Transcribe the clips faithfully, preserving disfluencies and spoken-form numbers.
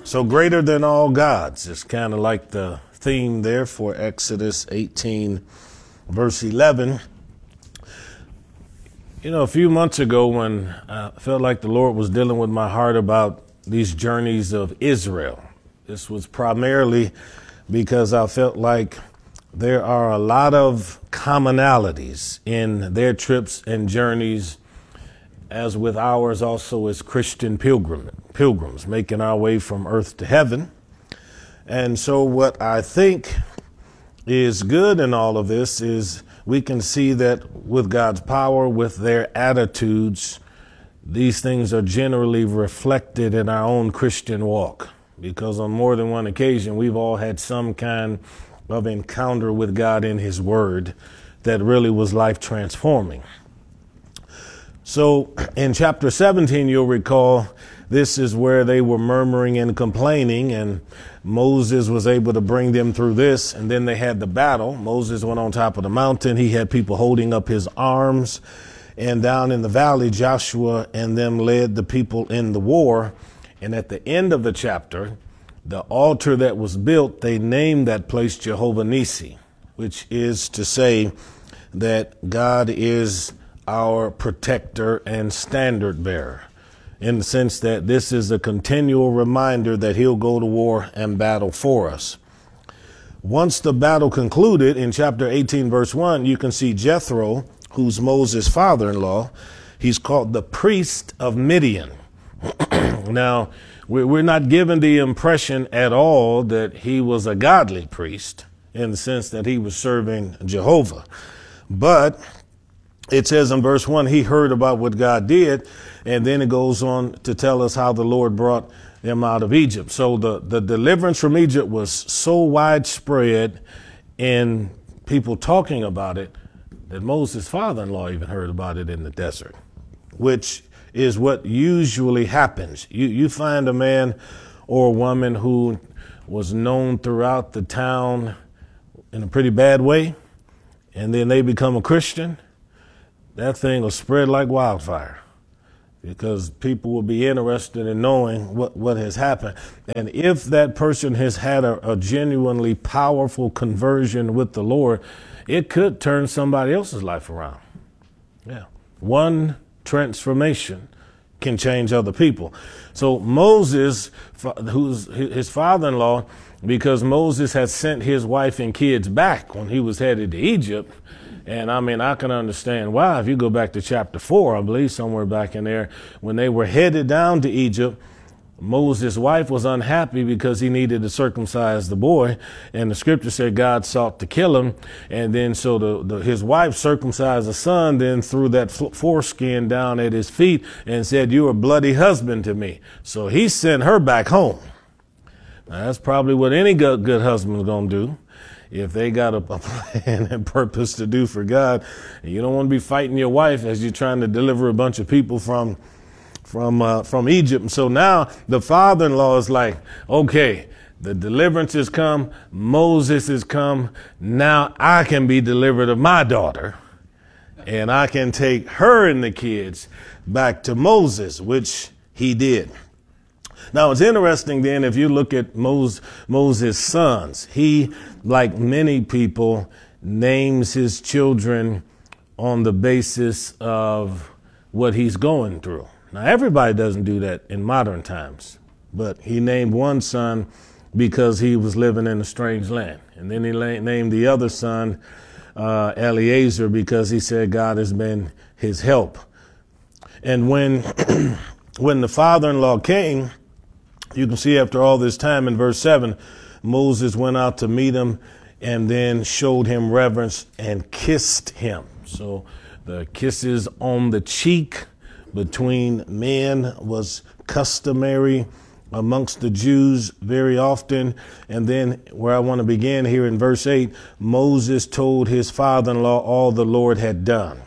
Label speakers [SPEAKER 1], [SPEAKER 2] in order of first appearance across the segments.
[SPEAKER 1] So greater than all gods is kind of like the theme there for Exodus eighteen, verse eleven. You know, a few months ago when I felt like the Lord was dealing with my heart about these journeys of Israel, this was primarily because I felt like there are a lot of commonalities in their trips and journeys, as with ours also as Christian pilgrim, pilgrims making our way from earth to heaven. And so what I think is good in all of this is we can see that with God's power, with their attitudes, these things are generally reflected in our own Christian walk, because on more than one occasion, we've all had some kind of encounter with God in his word that really was life transforming. So in chapter seventeen, you'll recall, this is where they were murmuring and complaining, and Moses was able to bring them through this. And then they had the battle. Moses went on top of the mountain. He had people holding up his arms. And down in the valley, Joshua and them led the people in the war. And at the end of the chapter, the altar that was built, they named that place Jehovah Nissi, which is to say that God is our protector and standard bearer, in the sense that this is a continual reminder that he'll go to war and battle for us. Once the battle concluded, in chapter eighteen, verse one, you can see Jethro, who's Moses' father-in-law. He's called the priest of Midian. Now, we're not given the impression at all that he was a godly priest, in the sense that he was serving Jehovah. But it says in verse one, he heard about what God did, and then it goes on to tell us how the Lord brought them out of Egypt. So the, the deliverance from Egypt was so widespread in people talking about it that Moses' father-in-law even heard about it in the desert, which is what usually happens. You, you find a man or a woman who was known throughout the town in a pretty bad way, and then they become a Christian. That thing will spread like wildfire, because people will be interested in knowing what, what has happened. And if that person has had a, a genuinely powerful conversion with the Lord, it could turn somebody else's life around. Yeah. One transformation can change other people. So Moses, who's his father-in-law, because Moses had sent his wife and kids back when he was headed to Egypt. And I mean, I can understand why. If you go back to chapter four, I believe somewhere back in there, when they were headed down to Egypt, Moses' wife was unhappy because he needed to circumcise the boy. And the scripture said God sought to kill him. And then so the, the, his wife circumcised the son, then threw that foreskin down at his feet and said, "You are a bloody husband to me." So he sent her back home. Now, that's probably what any good, good husband is going to do. If they got a, a plan and purpose to do for God, and you don't want to be fighting your wife as you're trying to deliver a bunch of people from from uh, from Egypt. And so now the father-in-law is like, okay, the deliverance has come, Moses has come, now I can be delivered of my daughter, and I can take her and the kids back to Moses, which he did. Now, it's interesting then, if you look at Moses, Moses' sons, he, like many people, names his children on the basis of what he's going through. Now, everybody doesn't do that in modern times, but he named one son because he was living in a strange land. And then he named the other son uh, Eliezer because he said God has been his help. And when, when the father-in-law came, you can see after all this time in verse seven, Moses went out to meet him and then showed him reverence and kissed him. So the kisses on the cheek between men was customary amongst the Jews very often. And then where I want to begin here in verse eight, Moses told his father-in-law all the Lord had done.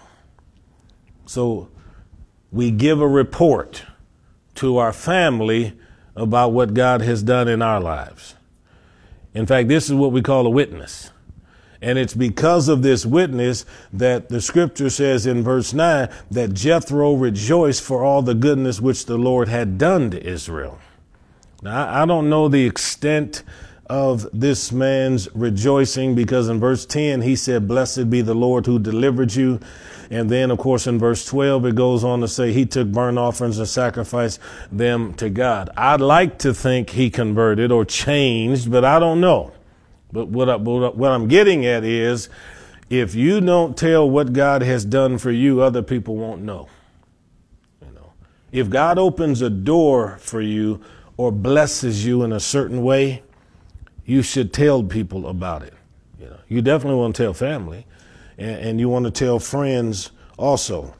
[SPEAKER 1] So we give a report to our family about what God has done in our lives. In fact, this is what we call a witness. And it's because of this witness that the scripture says in verse nine that Jethro rejoiced for all the goodness which the Lord had done to Israel. Now, I don't know the extent of this man's rejoicing, because in verse ten, he said, blessed be the Lord who delivered you. And then, of course, in verse twelve, it goes on to say he took burnt offerings and sacrificed them to God. I'd like to think he converted or changed, but I don't know. But what, I, what I'm getting at is, if you don't tell what God has done for you, other people won't know. You know, if God opens a door for you or blesses you in a certain way, you should tell people about it. You know, you definitely want to tell family, and, and you want to tell friends also.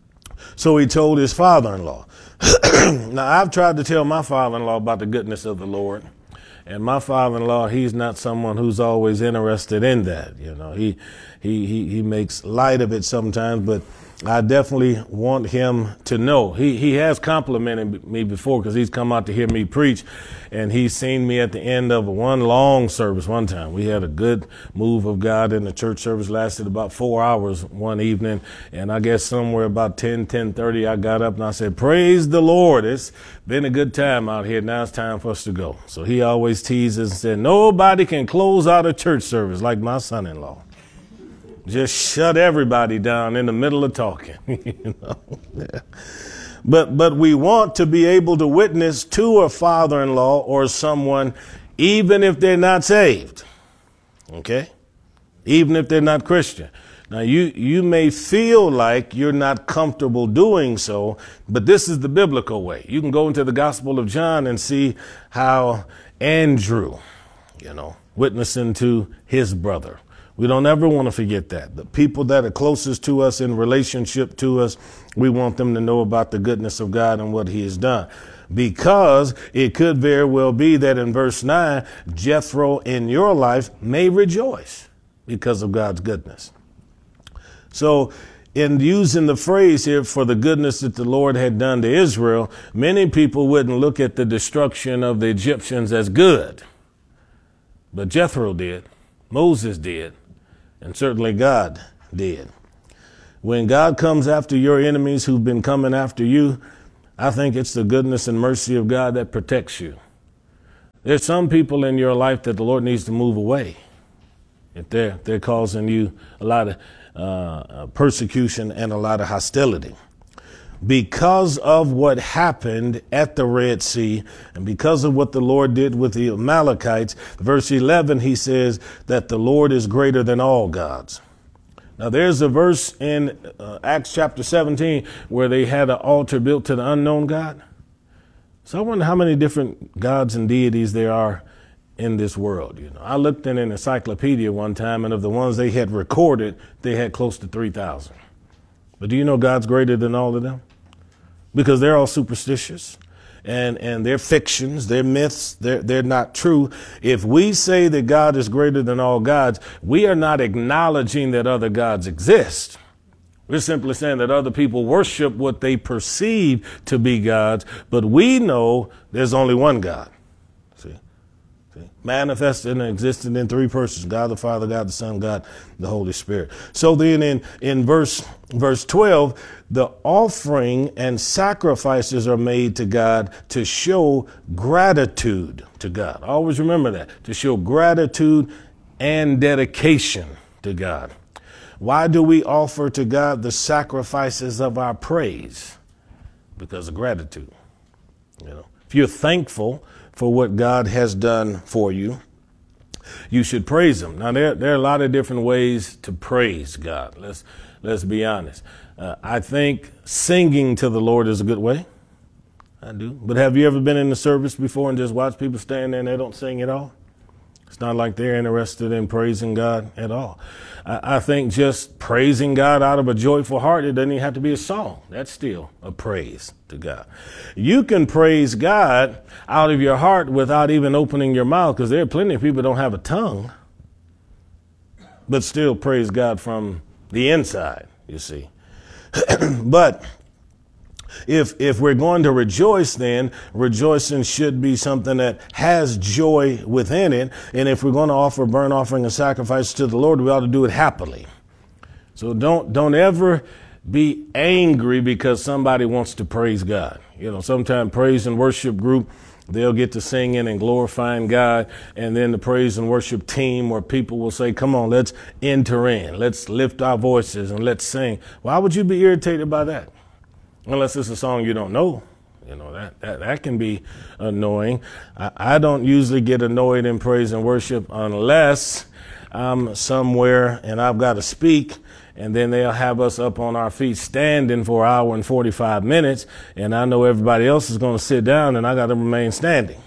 [SPEAKER 1] So he told his father-in-law. Now, I've tried to tell my father-in-law about the goodness of the Lord. And my father-in-law, he's not someone who's always interested in that. You know, he, he, he, he makes light of it sometimes, but I definitely want him to know. He, he has complimented me before, because he's come out to hear me preach, and he's seen me at the end of one long service one time. We had a good move of God, and the church service lasted about four hours one evening. And I guess somewhere about ten, ten thirty, I got up and I said, praise the Lord. It's been a good time out here. Now it's time for us to go. So he always teases and said, nobody can close out a church service like my son-in-law. Just shut everybody down in the middle of talking. You know? Yeah. But but we want to be able to witness to a father-in-law or someone, even if they're not saved. Okay? Even if they're not Christian. Now, you, you may feel like you're not comfortable doing so, but this is the biblical way. You can go into the Gospel of John and see how Andrew, you know, witnessing to his brother. We don't ever want to forget that. The people that are closest to us in relationship to us, we want them to know about the goodness of God and what he has done. Because it could very well be that in verse nine, Jethro in your life may rejoice because of God's goodness. So in using the phrase here for the goodness that the Lord had done to Israel, many people wouldn't look at the destruction of the Egyptians as good. But Jethro did. Moses did. And certainly God did. When God comes after your enemies who've been coming after you, I think it's the goodness and mercy of God that protects you. There's some people in your life that the Lord needs to move away if they're, they're causing you a lot of uh, persecution and a lot of hostility. Because of what happened at the Red Sea and because of what the Lord did with the Amalekites, verse eleven, he says that the Lord is greater than all gods. Now, there's a verse in uh, Acts chapter seventeen where they had an altar built to the unknown God. So I wonder how many different gods and deities there are in this world. You know, I looked in an encyclopedia one time, and of the ones they had recorded, they had close to three thousand. But do you know God's greater than all of them? Because they're all superstitious and, and they're fictions, they're myths, they're, they're not true. If we say that God is greater than all gods, we are not acknowledging that other gods exist. We're simply saying that other people worship what they perceive to be gods, but we know there's only one God. Manifested and existed in three persons, God the Father, God the Son, God the Holy Spirit. So then in, in verse, verse twelve, the offering and sacrifices are made to God to show gratitude to God. Always remember that, to show gratitude and dedication to God. Why do we offer to God the sacrifices of our praise? Because of gratitude. You know, if you're thankful for what God has done for you, you should praise him. Now, there, there are a lot of different ways to praise God. Let's, let's be honest. Uh, I think singing to the Lord is a good way. I do. But have you ever been in the service before and just watched people stand there and they don't sing at all? It's not like they're interested in praising God at all. I, I think just praising God out of a joyful heart, it doesn't even have to be a song. That's still a praise to God. You can praise God out of your heart without even opening your mouth, because there are plenty of people who don't have a tongue, but still praise God from the inside, you see. But If if we're going to rejoice, then rejoicing should be something that has joy within it. And if we're going to offer burnt offering and sacrifice to the Lord, we ought to do it happily. So don't don't ever be angry because somebody wants to praise God. You know, sometimes praise and worship group, they'll get to singing and glorifying God. And then the praise and worship team where people will say, come on, let's enter in. Let's lift our voices and let's sing. Why would you be irritated by that? Unless it's a song you don't know. You know, that, that, that can be annoying. I, I don't usually get annoyed in praise and worship unless I'm somewhere and I've got to speak, and then they'll have us up on our feet standing for an hour and forty-five minutes, and I know everybody else is going to sit down and I got to remain standing.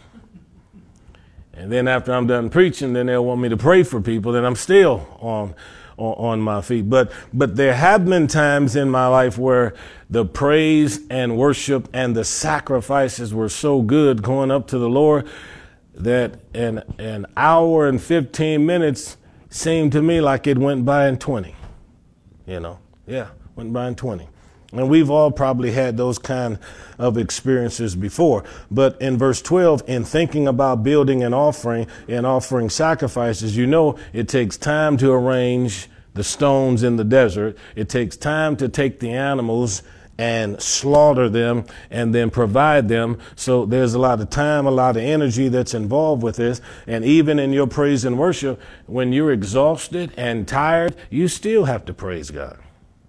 [SPEAKER 1] And then after I'm done preaching, then they'll want me to pray for people, and I'm still on on my feet. But but there have been times in my life where the praise and worship and the sacrifices were so good going up to the Lord that an an hour and fifteen minutes seemed to me like it went by in twenty. You know, yeah, went by in twenty. And we've all probably had those kind of experiences before. But in verse twelve, in thinking about building an offering and offering sacrifices, you know, it takes time to arrange the stones in the desert. It takes time to take the animals and slaughter them and then provide them. So there's a lot of time, a lot of energy that's involved with this. And even in your praise and worship, when you're exhausted and tired, you still have to praise God.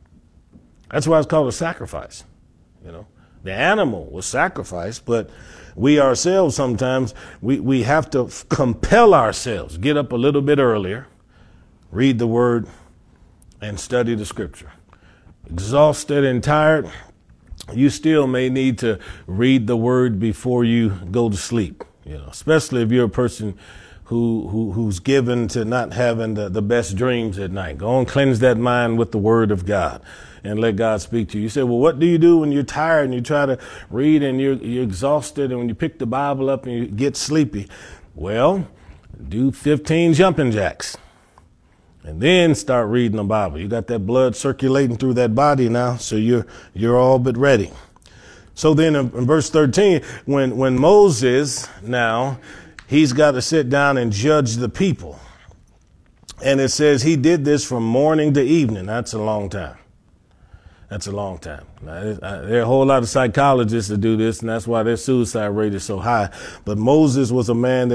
[SPEAKER 1] That's why it's called a sacrifice. You know, the animal was sacrificed, but we ourselves sometimes, we, we have to f- compel ourselves, get up a little bit earlier, read the word, and study the scripture. Exhausted and tired, you still may need to read the word before you go to sleep. You know, especially if you're a person who, who who's given to not having the, the best dreams at night. Go and cleanse that mind with the word of God and let God speak to you. You say, well, what do you do when you're tired and you try to read and you're, you're exhausted, and when you pick the Bible up and you get sleepy? Well, do fifteen jumping jacks and then start reading the Bible. You got that blood circulating through that body now, so you're you're all but ready. So then in, in verse thirteen, when, when Moses now, he's got to sit down and judge the people. And it says he did this from morning to evening. That's a long time. That's a long time. Now, there are a whole lot of psychologists that do this, and that's why their suicide rate is so high. But Moses was a man that